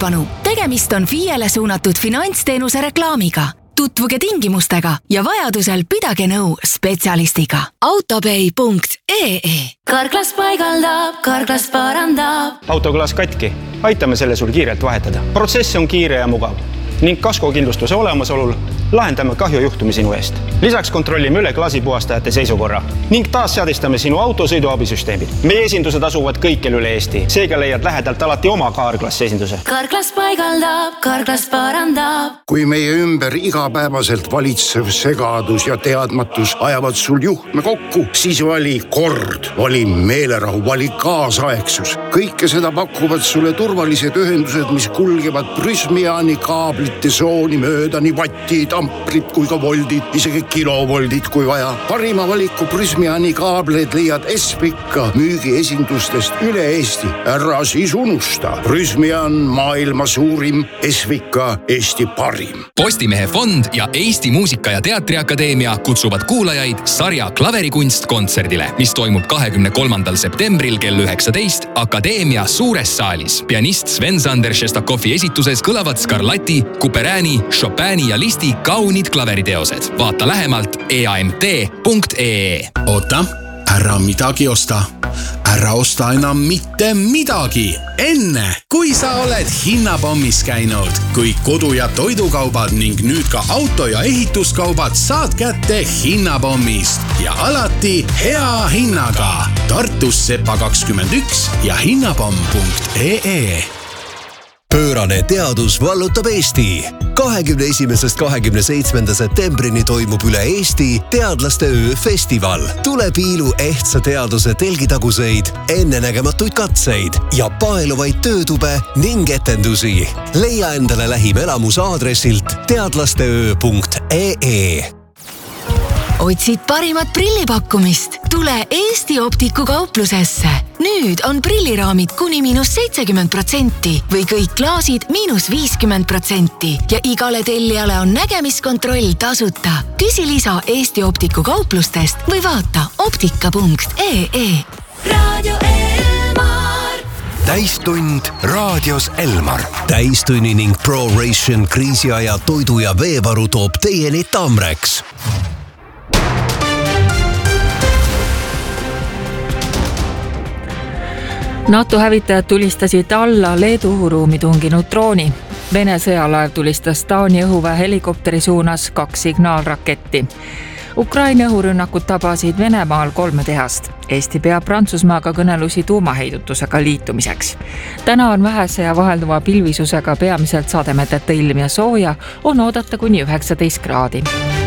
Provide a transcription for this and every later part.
Tähelepanu! Tegemist on FIE-le suunatud finantsteenuse reklaamiga. Tutvuge tingimustega ja vajadusel pidage nõu spetsialistiga. Autopay.ee Karklas paigaldab, Karklas parandab. Autoklaas katki. Aitame selle sul kiirelt vahetada. Protsess on kiire ja mugav. Ning kaskokindlustuse olemasolul lahendame kahjujuhtumi sinu eest. Lisaks kontrollime üle klaasipuhastajate seisukorra ning taas seadistame sinu auto sõiduabisüsteemid. Meie esindused asuvad kõikjal üle Eesti. Seega leiad lähedalt alati oma Karklas esinduse. Karklas paigaldab, Karklas parandab. Kui meie ümber igapäevaselt valitsev segadus ja teadmatus ajavad sul juhtme kokku, siis vali kord, vali meelerahu, vali kaasaegsus. Kõike seda pakuvad sulle turvalised ühendused, mis kulgevad Prysmiani kaablite sooni mööda nii vatid, amprid kui ka voldid, isegi kilovoldid kui vaja. Parima valiku Prysmiani kaableid leiad Espika müügiesindustest üle Eesti. Ära siis unusta. Prysmian maailma suurim, Espika Eesti parim. Postimehe fond ja Eesti Muusika- ja Teatriakadeemia kutsuvad kuulajaid sarja Klaverikunst kontserdile, mis toimub 23. septembril kell 19 Akadeemia suures saalis. Pianist Sven-Sander Šestakovi esituses kõlavad Scarlatti, Couperini, Chopini ja Listi kaunid klaveriteosed. Vaata lähemalt eamt.ee. Oota, ära midagi osta. Ära osta enam mitte midagi. Enne, kui sa oled hinnapommis käinud, kui kodu- ja toidukaubad ning nüüd ka auto- ja ehituskaubad saad kätte hinnapommist ja alati hea hinnaga. Tartus Sepa 21 ja hinnapomm.ee. Pöörane teadus vallutab Eesti. 21. 27. septembrini toimub üle Eesti Teadlaste öö festival. Tule piilu ehtsa teaduse telgitaguseid, ennenägematuid katseid ja paeluvaid töötube ning etendusi. Leia endale lähim elamus aadressilt teadlasteöö.ee. Otsid parimat prillipakkumist? Tule Eesti Optiku kauplusesse. Nüüd on prilliraamid kuni -70% või kõik klaasid -50% ja igale tellijale on nägemiskontroll tasuta. Küsi lisa Eesti Optiku kauplustest või vaata optika.ee. Radio Elmar. Täistund raadios Elmar. Täistunni ning ProRation kriisiaja toidu- ja veevaru toob teieni Tamreks. NATO hävitajad tulistasid alla Leedu õhuruumi tunginud drooni. Vene sõjalaev tulistas Taani õhuväe helikopteri suunas 2 signaalraketti. Ukraina õhurünnakud tabasid Venemaal 3 tehast. Eesti peab Prantsusmaaga kõnelusi tuumaheidutusega liitumiseks. Täna on vähese ja vahelduva pilvisusega peamiselt sademeteta ilm ja sooja, on oodata kuni 19 kraadi.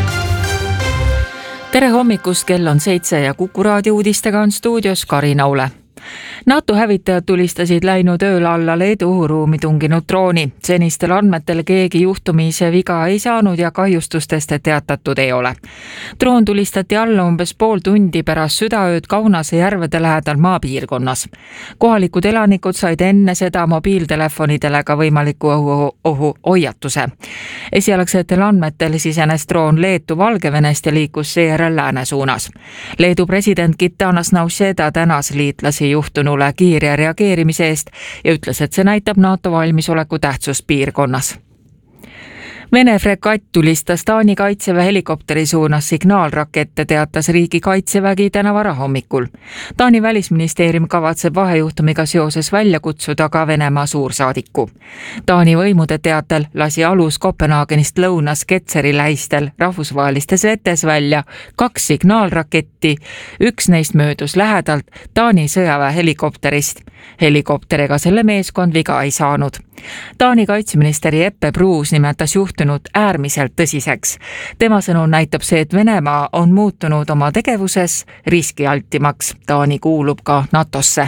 Tere hommikust, kell on 7 ja Kuku raadio uudistega on stuudios Kari Naule. NATO hävitajad tulistasid läinud ööl alla Leedu õhuruumi tunginud drooni. Senistel andmetel keegi juhtumise viga ei saanud ja kahjustustest teatatud ei ole. Droon tulistati alla umbes pool tundi pärast südaööd Kaunase järvede lähedal maapiirkonnas. Kohalikud elanikud said enne seda mobiiltelefonidele ka võimaliku ohu hoiatuse. Esialgsetel andmetel sisenes droon Leetu Valgevenest ja liikus seejärel lääne suunas. Leedu president Gitanas Nausėda tänas liitlasi juhtunule kiire reageerimise eest ja ütles, et see näitab NATO valmisoleku tähtsust piirkonnas. Vene frekatt tulistas Taani kaitseväe helikopteri suunas signaalrakette, teatas riigi kaitsevägi täna varahommikul. Taani välisministeerium kavatseb vahejuhtumiga seoses välja kutsuda ka Venemaa suursaadiku. Taani võimude teatel lasi alus Kopenhaagenist lõunas Ketseri lähistel rahvusvahelistes vetes välja 2 signaalraketti. Üks neist möödus lähedalt Taani sõjaväe helikopterist. Helikopteriga selle meeskond viga ei saanud. Taani kaitseministeri Eppe Bruus nimetas juhtunut äärmiselt tõsiseks. Tema sõnul näitab see, et Venemaa on muutunud oma tegevuses riskialtimaks. Taani kuulub ka NATOsse.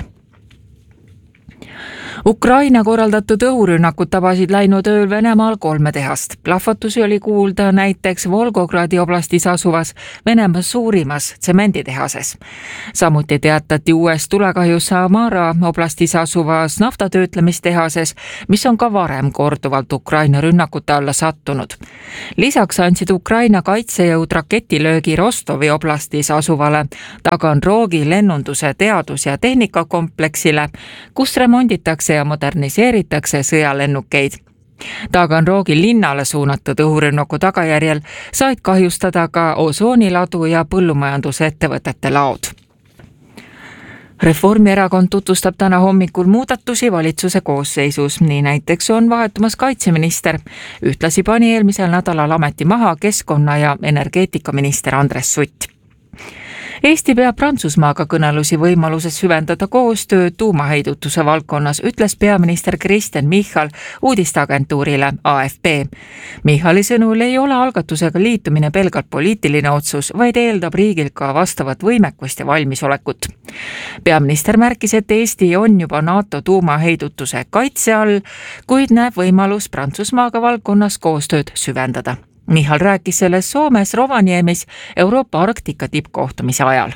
Ukraina korraldatud õhurünnakud tabasid läinud ööl Venemaal 3 tehast. Plahvatusi oli kuulda näiteks Volgogradi oblastis asuvas Venemaa suurimas tsemenditehases. Samuti teatati uuest tulekahjus Samara oblastis asuvas naftatöötlemistehases, mis on ka varem korduvalt Ukraina rünnakute alla sattunud. Lisaks andsid Ukraina kaitsejõud raketilöögi Rostovi oblastis asuvale Taganrogi lennunduse teadus- ja tehnikakompleksile, kus remonditakse ja moderniseeritakse sõjalennukeid. Taganrogi linnale suunatud õhurünnaku tagajärjel said kahjustada ka osooniladu ja põllumajandusettevõtete laod. Reformierakond tutvustab täna hommikul muudatusi valitsuse koosseisus, nii näiteks on vahetumas kaitseminister. Ühtlasi pani eelmisel nädalal ameti maha keskkonna- ja energeetikaminister Andres Sutt. Eesti peab Prantsusmaaga kõnelusi võimaluses süvendada koostöö tuumaheidutuse valdkonnas, ütles peaminister Kristen Michal uudisteagentuurile AFP. Michali sõnul ei ole algatusega liitumine pelgalt poliitiline otsus, vaid eeldab riigilt ka vastavat võimekust ja valmisolekut. Peaminister märkis, et Eesti on juba NATO tuumaheidutuse kaitse all, kuid näeb võimalus Prantsusmaaga valdkonnas koostööd süvendada. Michal rääkis selles Soomes Rovaniemis Euroopa Arktika tippkohtumise ajal.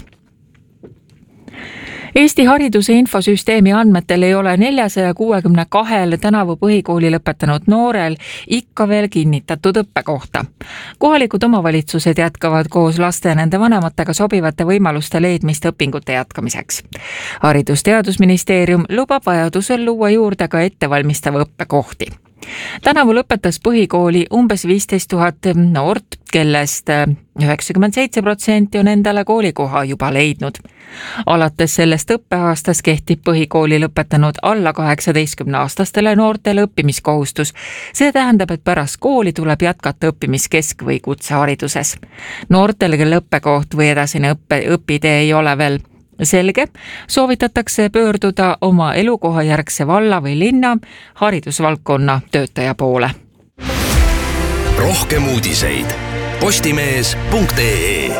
Eesti hariduse infosüsteemi andmetel ei ole 462 tänavu põhikooli lõpetanud noorel ikka veel kinnitatud õppekohta. Kohalikud omavalitsused jätkavad koos laste ja nende vanematega sobivate võimaluste leidmist õpingute jätkamiseks. Haridus-teadusministeerium lubab vajadusel luua juurde ka ettevalmistava õppekohti. Tänavu lõpetas põhikooli umbes 15 000 noort, kellest 97% on endale koolikoha juba leidnud. Alates sellest õppeaastas kehtib põhikooli lõpetanud alla 18-aastastele noortele õppimiskohustus. See tähendab, et pärast kooli tuleb jätkata õppimis kesk- või kutsehariduses. Noortel, kel õppekoht või edasine õpitee ei ole veel selge, soovitatakse pöörduda oma elukohajärgse valla või linna haridusvaldkonna töötaja poole. Rohkem uudiseid postimees.ee.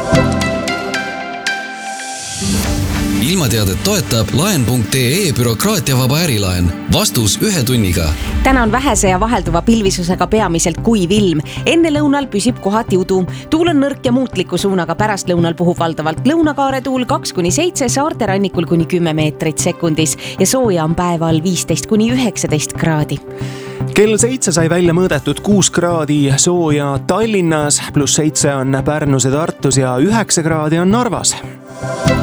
Ilmateadet toetab laen.ee bürokraatiavaba ärilaen. Vastus 1 tunniga. Täna on vähese ja vahelduva pilvisusega peamiselt kuiv ilm. Enne lõunal püsib kohati udu. Tuul on nõrk ja muutliku suunaga, pärast lõunal puhub valdavalt lõunakaare tuul 2-7, saarte rannikul kuni 10 meetrit sekundis ja sooja on päeval 15-19 kraadi. Kell 7 sai välja mõõdetud 6 kraadi sooja Tallinnas, +7 on Pärnus ja Tartus ja 9 kraadi on Narvas.